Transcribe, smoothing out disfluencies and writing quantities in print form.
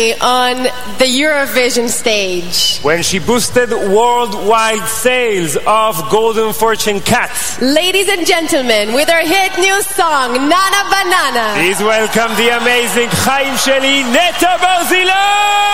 on the Eurovision stage. When she boosted worldwide sales of Golden Fortune Cats. Ladies and gentlemen, with her hit new song, Nana Banana. Please welcome the amazing Chaim Sheli, Netta Barzilai!